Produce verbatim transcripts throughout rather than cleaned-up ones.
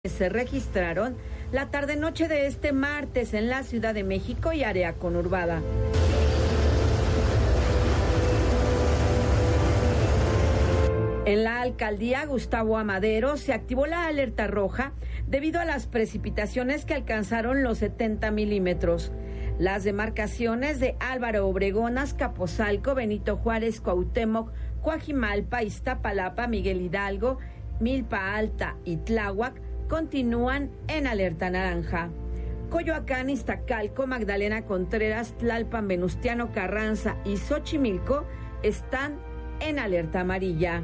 se registraron la tarde-noche de este martes en la Ciudad de México y área conurbada. En la alcaldía Gustavo Amadero se activó la alerta roja debido a las precipitaciones que alcanzaron los setenta milímetros. Las demarcaciones de Álvaro Obregón, Azcapotzalco, Benito Juárez, Cuauhtémoc, Coajimalpa, Iztapalapa, Miguel Hidalgo, Milpa Alta y Tláhuac continúan en alerta naranja. Coyoacán, Iztacalco, Magdalena Contreras, Tlalpan, Venustiano Carranza y Xochimilco están en alerta amarilla.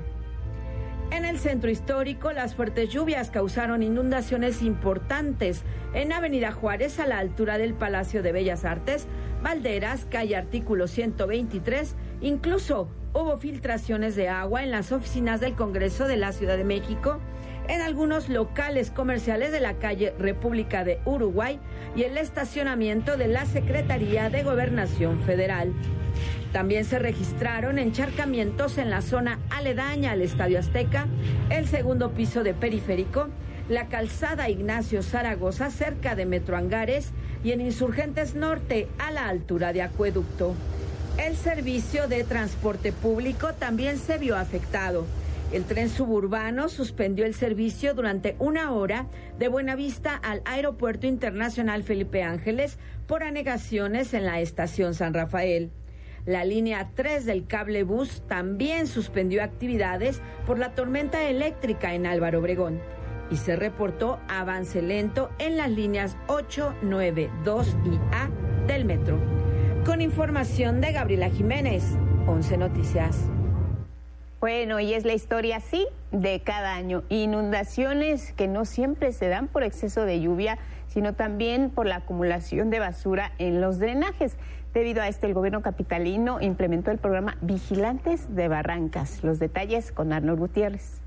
En el centro histórico, las fuertes lluvias causaron inundaciones importantes en Avenida Juárez, a la altura del Palacio de Bellas Artes, Valderas, calle Artículo ciento veintitrés, incluso hubo filtraciones de agua en las oficinas del Congreso de la Ciudad de México, en algunos locales comerciales de la calle República de Uruguay y el estacionamiento de la Secretaría de Gobernación Federal. También se registraron encharcamientos en la zona aledaña al Estadio Azteca, el segundo piso de Periférico, la calzada Ignacio Zaragoza cerca de Metro Angares y en Insurgentes Norte a la altura de Acueducto. El servicio de transporte público también se vio afectado. El tren suburbano suspendió el servicio durante una hora de Buenavista al Aeropuerto Internacional Felipe Ángeles por anegaciones en la estación San Rafael. La línea tres del cablebús también suspendió actividades por la tormenta eléctrica en Álvaro Obregón y se reportó avance lento en las líneas ocho, nueve, dos y A del metro. Con información de Gabriela Jiménez, once Noticias. Bueno, y es la historia, sí, de cada año. Inundaciones que no siempre se dan por exceso de lluvia, sino también por la acumulación de basura en los drenajes. Debido a esto, el gobierno capitalino implementó el programa Vigilantes de Barrancas. Los detalles con Arnold Gutiérrez.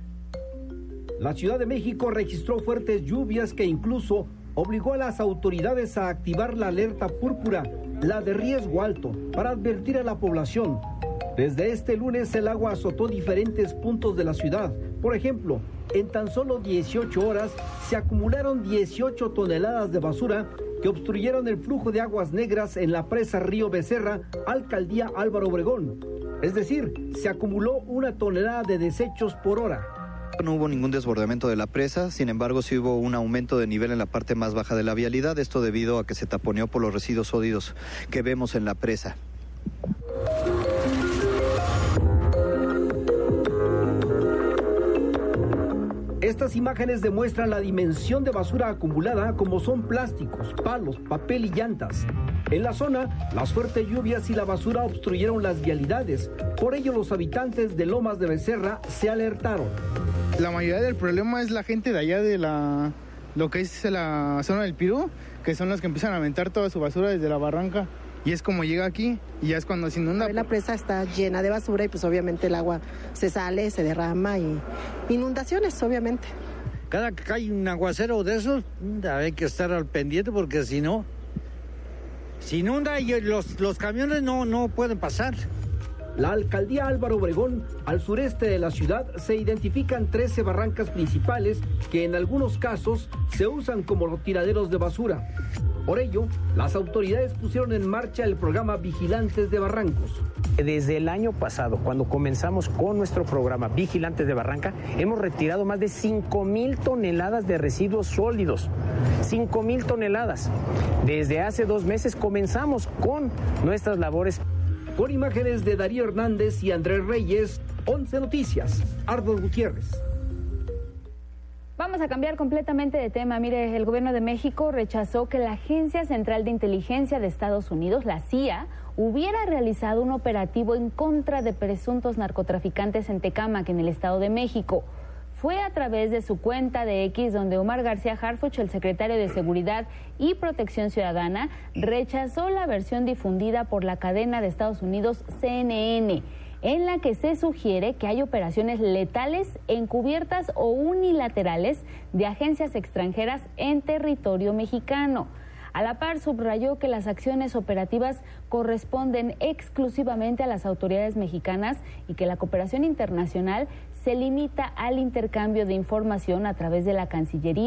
La Ciudad de México registró fuertes lluvias que incluso obligó a las autoridades a activar la alerta púrpura, la de riesgo alto, para advertir a la población. Desde este lunes el agua azotó diferentes puntos de la ciudad. Por ejemplo, en tan solo dieciocho horas se acumularon dieciocho toneladas de basura que obstruyeron el flujo de aguas negras en la presa Río Becerra, alcaldía Álvaro Obregón. Es decir, se acumuló una tonelada de desechos por hora. No hubo ningún desbordamiento de la presa, sin embargo sí hubo un aumento de nivel en la parte más baja de la vialidad, esto debido a que se taponeó por los residuos sólidos que vemos en la presa. Estas imágenes demuestran la dimensión de basura acumulada, como son plásticos, palos, papel y llantas. En la zona, las fuertes lluvias y la basura obstruyeron las vialidades. Por ello, los habitantes de Lomas de Becerra se alertaron. La mayoría del problema es la gente de allá de la, lo que es la zona del Pirú, que son los que empiezan a aventar toda su basura desde la barranca. Y es como llega aquí y ya es cuando se inunda. La presa está llena de basura y pues obviamente el agua se sale, se derrama y inundaciones obviamente. Cada que cae un aguacero de esos, hay que estar al pendiente porque si no, se inunda y los, los camiones no, no pueden pasar. La alcaldía Álvaro Obregón, al sureste de la ciudad, se identifican trece barrancas principales que en algunos casos se usan como tiraderos de basura. Por ello, las autoridades pusieron en marcha el programa Vigilantes de Barrancos. Desde el año pasado, cuando comenzamos con nuestro programa Vigilantes de Barranca, hemos retirado más de cinco mil toneladas de residuos sólidos. cinco mil toneladas. Desde hace dos meses comenzamos con nuestras labores. Con imágenes de Darío Hernández y Andrés Reyes, once Noticias, Arnold Gutiérrez. Vamos a cambiar completamente de tema. Mire, el gobierno de México rechazó que la Agencia Central de Inteligencia de Estados Unidos, la C I A, hubiera realizado un operativo en contra de presuntos narcotraficantes en Tecámac, en el Estado de México. Fue a través de su cuenta de X donde Omar García Harfuch, el secretario de Seguridad y Protección Ciudadana, rechazó la versión difundida por la cadena de Estados Unidos C N N, en la que se sugiere que hay operaciones letales, encubiertas o unilaterales de agencias extranjeras en territorio mexicano. A la par, subrayó que las acciones operativas corresponden exclusivamente a las autoridades mexicanas y que la cooperación internacional se limita al intercambio de información a través de la Cancillería